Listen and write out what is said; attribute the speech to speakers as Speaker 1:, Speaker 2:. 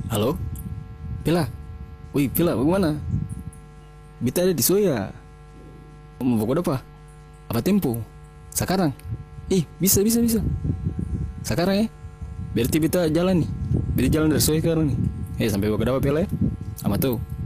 Speaker 1: Halo? Villa? Wih, Villa, bagaimana? Beta ada di Soya. Mau pokok apa? Apa tempo? Sekarang? Ih, bisa, bisa, bisa. Sekarang ya? Berarti beta jalan nih. Beta jalan dari Soya sekarang nih. Sampai pokok apa Villa ya? Sama tuh.